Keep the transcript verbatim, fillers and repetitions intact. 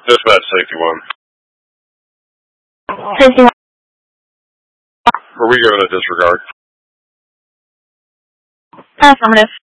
Dispatch safety one. Safety one. Were we given a disregard? Affirmative.